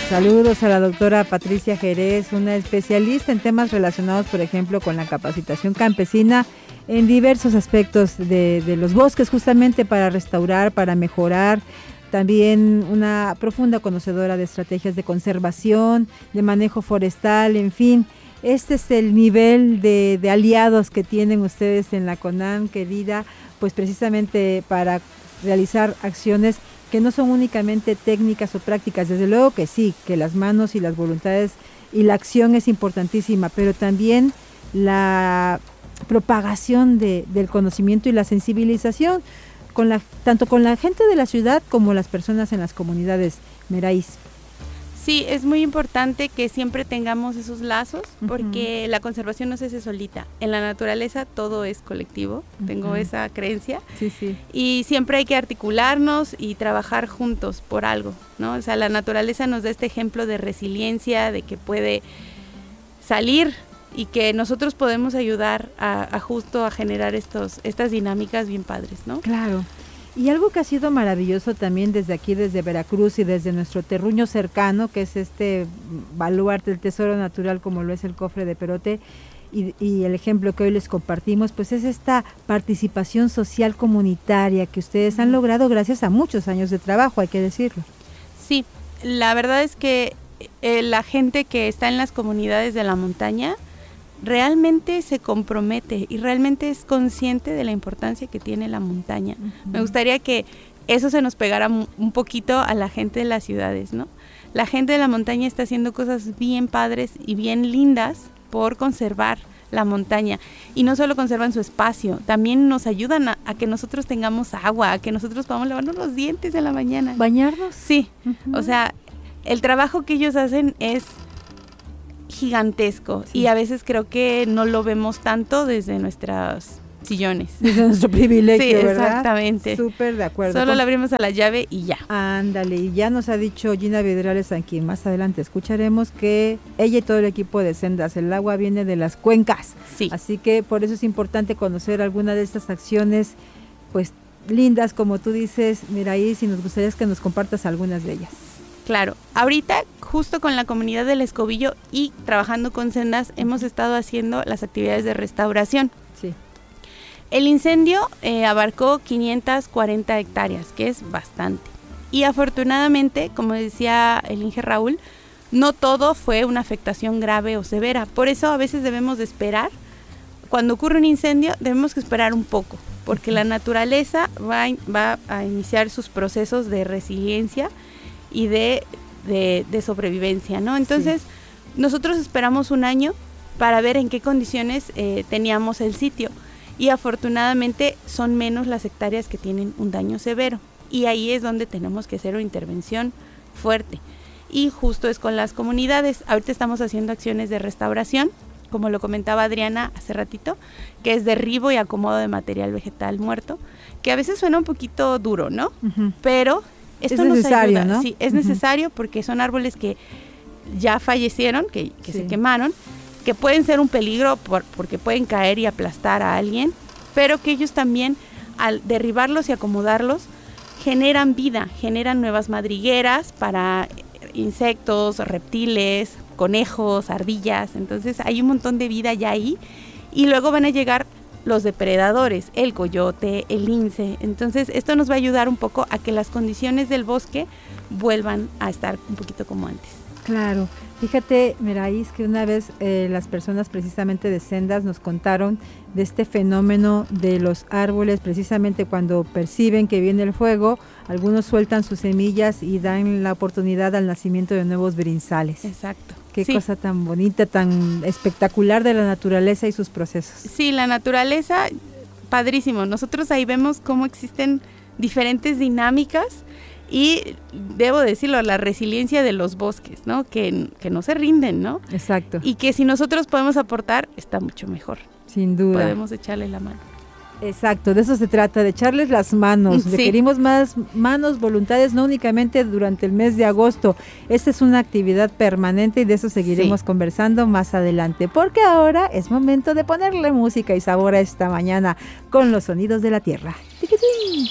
Saludos a la doctora Patricia Jerez, una especialista en temas relacionados, por ejemplo, con la capacitación campesina en diversos aspectos de los bosques, justamente para restaurar, para mejorar. También una profunda conocedora de estrategias de conservación, de manejo forestal, en fin. Este es el nivel de aliados que tienen ustedes en la CONAM, querida, pues precisamente para realizar acciones que no son únicamente técnicas o prácticas. Desde luego que sí, que las manos y las voluntades y la acción es importantísima, pero también la propagación del conocimiento y la sensibilización tanto con la gente de la ciudad como las personas en las comunidades. Meraís. Sí, es muy importante que siempre tengamos esos lazos, porque la conservación no se hace solita. En la naturaleza todo es colectivo, tengo esa creencia. Sí, sí. Y siempre hay que articularnos y trabajar juntos por algo, ¿no? O sea, la naturaleza nos da este ejemplo de resiliencia, de que puede salir y que nosotros podemos ayudar a justo a generar estas dinámicas bien padres, ¿no? Claro. Y algo que ha sido maravilloso también desde aquí, desde Veracruz y desde nuestro terruño cercano, que es este baluarte del tesoro natural como lo es el Cofre de Perote, y el ejemplo que hoy les compartimos, pues es esta participación social comunitaria que ustedes han logrado gracias a muchos años de trabajo, hay que decirlo. Sí, la verdad es que la gente que está en las comunidades de la montaña realmente se compromete y realmente es consciente de la importancia que tiene la montaña. Me gustaría que eso se nos pegara un poquito a la gente de las ciudades, ¿no? La gente de la montaña está haciendo cosas bien padres y bien lindas por conservar la montaña, y no solo conservan su espacio, también nos ayudan a que nosotros tengamos agua, a que nosotros podamos lavarnos los dientes en la mañana. ¿Bañarnos? Sí, o sea, el trabajo que ellos hacen es gigantesco, sí. Y a veces creo que no lo vemos tanto desde nuestros sillones. Desde nuestro privilegio, sí, ¿verdad? Exactamente. Súper de acuerdo. Solo le abrimos a la llave y ya. Ándale, y ya nos ha dicho Gina Vidrales, a quien más adelante escucharemos, que ella y todo el equipo de Sendas, el agua viene de las cuencas. Sí. Así que por eso es importante conocer alguna de estas acciones, pues lindas, como tú dices, Meraís, y nos gustaría que nos compartas algunas de ellas. Claro, ahorita justo con la comunidad del Escobillo y trabajando con Sendas hemos estado haciendo las actividades de restauración. Sí. El incendio abarcó 540 hectáreas, que es bastante. Y afortunadamente, como decía el Inge Raúl, no todo fue una afectación grave o severa. Por eso a veces debemos de esperar. Cuando ocurre un incendio debemos que esperar un poco, porque la naturaleza va a iniciar sus procesos de resiliencia y de sobrevivencia, ¿no? Entonces, nosotros esperamos un año para ver en qué condiciones teníamos el sitio, y afortunadamente son menos las hectáreas que tienen un daño severo, y ahí es donde tenemos que hacer una intervención fuerte, y justo es con las comunidades. Ahorita estamos haciendo acciones de restauración, como lo comentaba Adriana hace ratito, que es derribo y acomodo de material vegetal muerto, que a veces suena un poquito duro, ¿no? Pero esto es necesario, nos ayuda, ¿no? Sí, es necesario, porque son árboles que ya fallecieron, que se quemaron, que pueden ser un peligro porque pueden caer y aplastar a alguien, pero que ellos también, al derribarlos y acomodarlos, generan vida, generan nuevas madrigueras para insectos, reptiles, conejos, ardillas. Entonces hay un montón de vida ya ahí, y luego van a llegar los depredadores, el coyote, el lince. Entonces esto nos va a ayudar un poco a que las condiciones del bosque vuelvan a estar un poquito como antes. Claro, fíjate, Meraís, que una vez las personas precisamente de Sendas nos contaron de este fenómeno de los árboles, precisamente cuando perciben que viene el fuego, algunos sueltan sus semillas y dan la oportunidad al nacimiento de nuevos brinzales. Exacto. Qué cosa tan bonita, tan espectacular de la naturaleza y sus procesos. Sí, la naturaleza, padrísimo. Nosotros ahí vemos cómo existen diferentes dinámicas, y debo decirlo, la resiliencia de los bosques, ¿no? Que no se rinden, ¿no? Exacto. Y que si nosotros podemos aportar, está mucho mejor. Sin duda. Podemos echarle la mano. Exacto, de eso se trata, de echarles las manos. Sí. Requerimos más manos, voluntades, no únicamente durante el mes de agosto. Esta es una actividad permanente, y de eso seguiremos conversando más adelante, porque ahora es momento de ponerle música y sabor a esta mañana con los sonidos de la tierra. ¡Tiquitín!